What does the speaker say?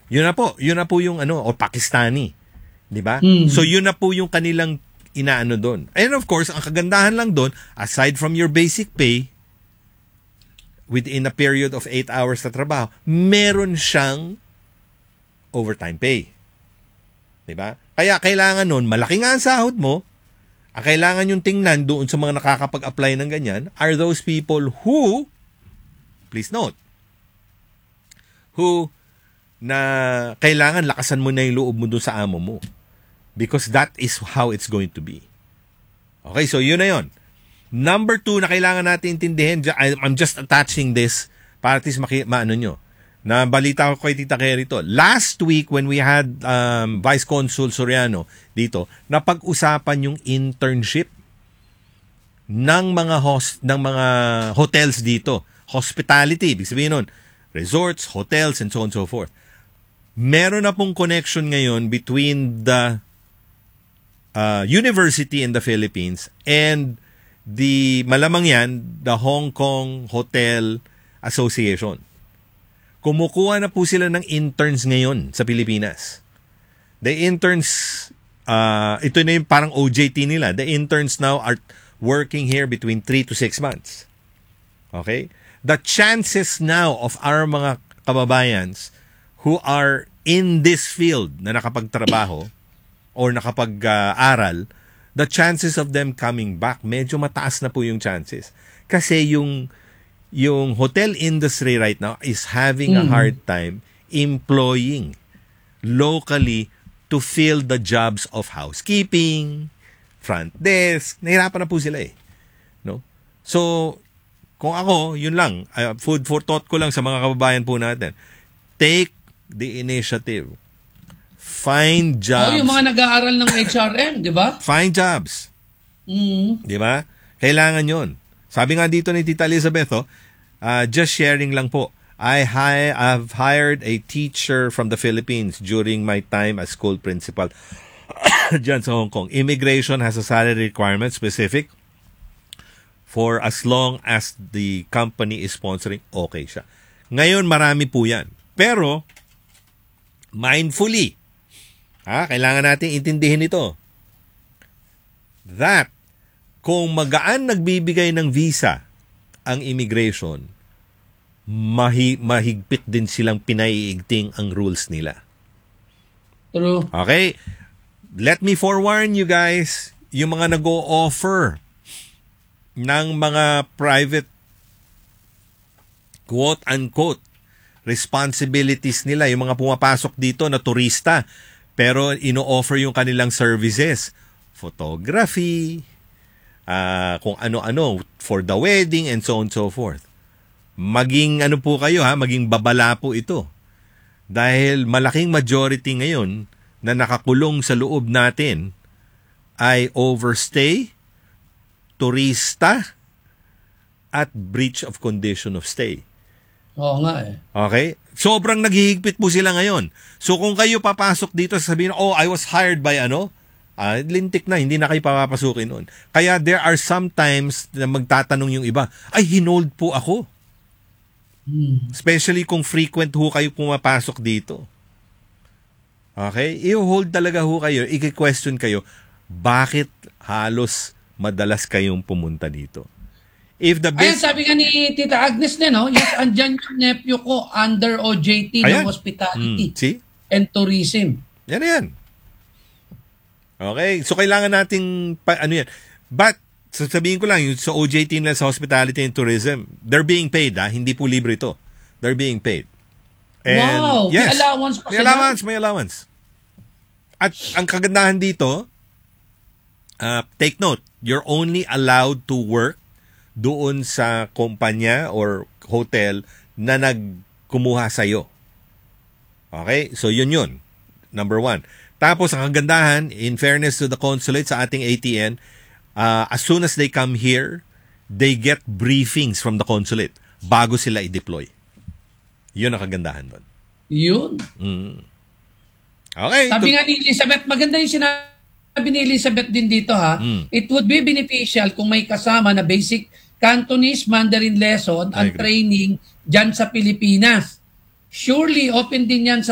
Yun na po yung o Pakistani. 'Di ba? So yun na po yung kanilang inaano doon. And of course, ang kagandahan lang doon, aside from your basic pay, within a period of 8 hours na trabaho, meron siyang overtime pay. 'Di ba? Kaya kailangan noon, malaki nga ang sahod mo. Ang kailangan yung tingnan doon sa mga nakakapag-apply ng ganyan are those people who, please note, who na kailangan lakasan mo na yung loob mo doon sa amo mo. Because that is how it's going to be. Okay, so yun na yun. Number 2 na kailangan natin intindihin, I'm just attaching this para at least maano nyo. Nabalita ko kay Tita Kerry to. Last week when we had Vice Consul Soriano dito, napag-usapan yung internship ng mga hotels dito. Hospitality, ibig sabihin nun, resorts, hotels, and so on and so forth. Meron na pong connection ngayon between the university in the Philippines and malamang yan, the Hong Kong Hotel Association. Kumukuha na po sila ng interns ngayon sa Pilipinas. The interns, ito na yung parang OJT nila. The interns now are working here between 3 to 6 months. Okay? The chances now of our mga kababayans who are in this field na nakapagtrabaho or nakapag-aral, the chances of them coming back, medyo mataas na po yung chances. Kasi yung hotel industry right now is having a hard time employing locally to fill the jobs of housekeeping, front desk. Nahirapan na po sila eh. No? So, kung ako, yun lang, food for thought ko lang sa mga kababayan po natin, take the initiative. Find jobs. Yung mga nag-aaral ng HRM, di ba? Find jobs. Di ba? Kailangan yun. Sabi nga dito ni Tita Elizabeth, just sharing lang po. I've hired a teacher from the Philippines during my time as school principal dyan sa Hong Kong. Immigration has a salary requirement specific for as long as the company is sponsoring. Okay siya. Ngayon, marami po yan. Pero, mindfully, kailangan natin intindihin ito. That, kung magaan nagbibigay ng visa ang immigration, mahigpit din silang pinaiigting ang rules nila. True. Okay? Let me forewarn you guys, yung mga nag-o-offer ng mga private quote-unquote responsibilities nila, yung mga pumapasok dito na turista, pero ino-offer yung kanilang services, photography, kung ano-ano, for the wedding, and so on and so forth. Maging po kayo maging babala po ito. Dahil malaking majority ngayon na nakakulong sa loob natin ay overstay, turista, at breach of condition of stay. Oo nga eh. Okay? Sobrang naghihigpit po sila ngayon. So kung kayo papasok dito, sasabihin, I was hired by lintik na, hindi na kayo papapasukin nun. Kaya there are sometimes na magtatanong yung iba, hinold po ako. Especially kung frequent ho kayo pumapasok dito. Okay? I-hold talaga ho kayo, i-question kayo, bakit halos madalas kayong pumunta dito? Ayan, sabi nga ni Tita Agnes yes, andyan yung nephew ko under OJT ng hospitality and tourism. Yan. Okay, so kailangan nating yan. But sasabihin ko lang, yung sa OJT nila sa hospitality and tourism, they're being paid, hindi po libre ito. They're being paid. And wow, yes, may allowance pa sila? May allowance. At ang kagandahan dito, take note, you're only allowed to work doon sa kumpanya or hotel na nagkumuha sa'yo. Okay? So, yun. Number 1. Tapos, ang kagandahan, in fairness to the consulate sa ating ATN, as soon as they come here, they get briefings from the consulate bago sila i-deploy. Yun ang kagandahan doon. Yun. Okay. Sabi nga ni Elizabeth, maganda yung sinabi ni Elizabeth din dito It would be beneficial kung may kasama na basic Cantonese Mandarin lesson and training dyan sa Pilipinas. Surely, open din yan sa